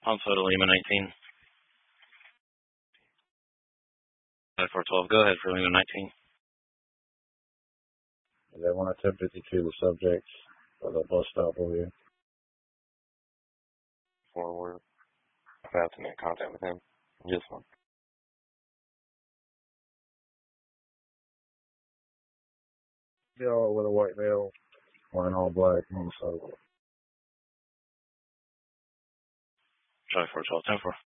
On photo Lima 19. 5412, go ahead for Lima 19. They want to attempt to the subject for the bus stop over here. Forward. I've had to make contact with him. Just one. They all with a white male, wearing all black motorcycle. Charlie 412, 10-4.